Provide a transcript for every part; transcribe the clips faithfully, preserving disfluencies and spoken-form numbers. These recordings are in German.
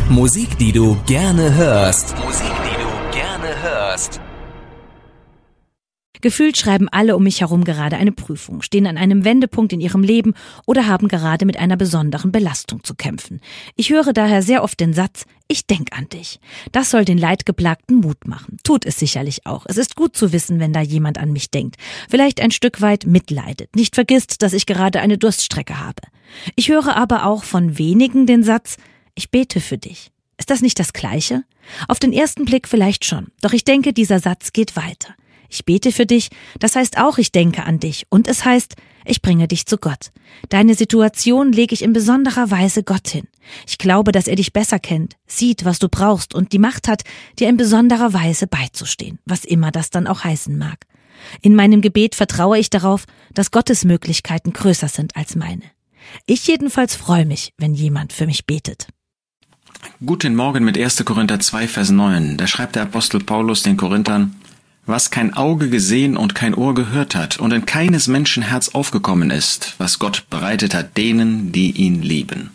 Musik, die du gerne hörst. Musik, die du gerne hörst. Gefühlt schreiben alle um mich herum gerade eine Prüfung, stehen an einem Wendepunkt in ihrem Leben oder haben gerade mit einer besonderen Belastung zu kämpfen. Ich höre daher sehr oft den Satz, ich denk an dich. Das soll den Leidgeplagten Mut machen. Tut es sicherlich auch. Es ist gut zu wissen, wenn da jemand an mich denkt. Vielleicht ein Stück weit mitleidet, nicht vergisst, dass ich gerade eine Durststrecke habe. Ich höre aber auch von wenigen den Satz, ich bete für dich. Ist das nicht das Gleiche? Auf den ersten Blick vielleicht schon. Doch ich denke, dieser Satz geht weiter. Ich bete für dich, das heißt auch, ich denke an dich. Und es heißt, ich bringe dich zu Gott. Deine Situation lege ich in besonderer Weise Gott hin. Ich glaube, dass er dich besser kennt, sieht, was du brauchst und die Macht hat, dir in besonderer Weise beizustehen, was immer das dann auch heißen mag. In meinem Gebet vertraue ich darauf, dass Gottes Möglichkeiten größer sind als meine. Ich jedenfalls freue mich, wenn jemand für mich betet. Guten Morgen mit erster Korinther zwei, Vers neun. Da schreibt der Apostel Paulus den Korinthern, was kein Auge gesehen und kein Ohr gehört hat und in keines Menschen Herz aufgekommen ist, was Gott bereitet hat denen, die ihn lieben.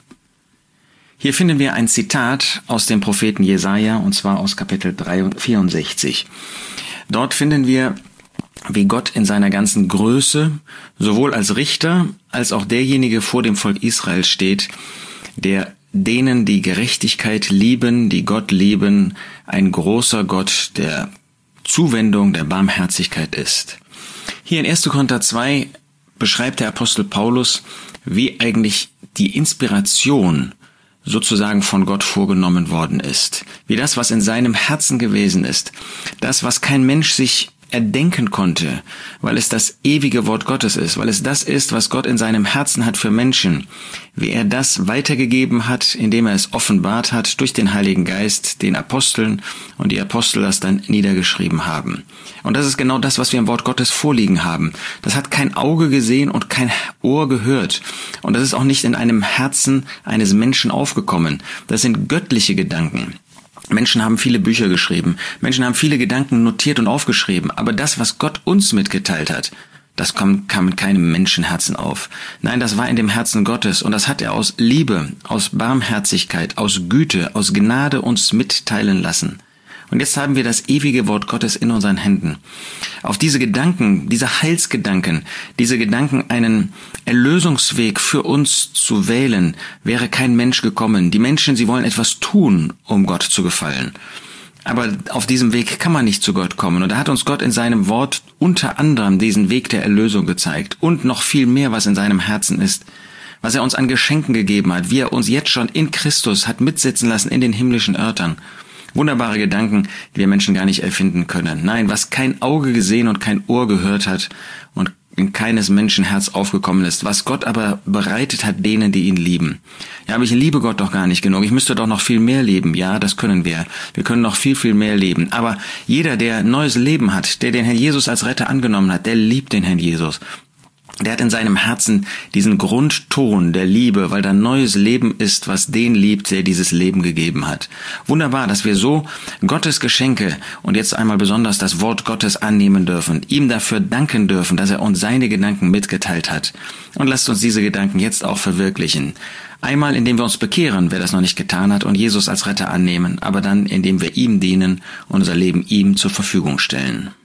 Hier finden wir ein Zitat aus dem Propheten Jesaja, und zwar aus Kapitel vierundsechzig. Dort finden wir, wie Gott in seiner ganzen Größe, sowohl als Richter, als auch derjenige vor dem Volk Israel steht, der denen, die Gerechtigkeit lieben, die Gott lieben, ein großer Gott, der Zuwendung, der Barmherzigkeit ist. Hier in erster Korinther zwei beschreibt der Apostel Paulus, wie eigentlich die Inspiration sozusagen von Gott vorgenommen worden ist. Wie das, was in seinem Herzen gewesen ist. Das, was kein Mensch sich erdenken konnte, weil es das ewige Wort Gottes ist, weil es das ist, was Gott in seinem Herzen hat für Menschen, wie er das weitergegeben hat, indem er es offenbart hat durch den Heiligen Geist, den Aposteln, und die Apostel das dann niedergeschrieben haben. Und das ist genau das, was wir im Wort Gottes vorliegen haben. Das hat kein Auge gesehen und kein Ohr gehört. Und das ist auch nicht in einem Herzen eines Menschen aufgekommen. Das sind göttliche Gedanken. Menschen haben viele Bücher geschrieben, Menschen haben viele Gedanken notiert und aufgeschrieben, aber das, was Gott uns mitgeteilt hat, das kam, kam in keinem Menschenherzen auf. Nein, das war in dem Herzen Gottes und das hat er aus Liebe, aus Barmherzigkeit, aus Güte, aus Gnade uns mitteilen lassen. Und jetzt haben wir das ewige Wort Gottes in unseren Händen. Auf diese Gedanken, diese Heilsgedanken, diese Gedanken, einen Erlösungsweg für uns zu wählen, wäre kein Mensch gekommen. Die Menschen, sie wollen etwas tun, um Gott zu gefallen. Aber auf diesem Weg kann man nicht zu Gott kommen. Und da hat uns Gott in seinem Wort unter anderem diesen Weg der Erlösung gezeigt. Und noch viel mehr, was in seinem Herzen ist. Was er uns an Geschenken gegeben hat, wie er uns jetzt schon in Christus hat mitsitzen lassen in den himmlischen Örtern. Wunderbare Gedanken, die wir Menschen gar nicht erfinden können. Nein, was kein Auge gesehen und kein Ohr gehört hat und in keines Menschen Herz aufgekommen ist, was Gott aber bereitet hat denen, die ihn lieben. Ja, aber ich liebe Gott doch gar nicht genug. Ich müsste doch noch viel mehr leben. Ja, das können wir. Wir können noch viel, viel mehr leben. Aber jeder, der neues Leben hat, der den Herrn Jesus als Retter angenommen hat, der liebt den Herrn Jesus. Der hat in seinem Herzen diesen Grundton der Liebe, weil da neues Leben ist, was den liebt, der dieses Leben gegeben hat. Wunderbar, dass wir so Gottes Geschenke und jetzt einmal besonders das Wort Gottes annehmen dürfen, ihm dafür danken dürfen, dass er uns seine Gedanken mitgeteilt hat. Und lasst uns diese Gedanken jetzt auch verwirklichen. Einmal, indem wir uns bekehren, wer das noch nicht getan hat, und Jesus als Retter annehmen, aber dann, indem wir ihm dienen und unser Leben ihm zur Verfügung stellen.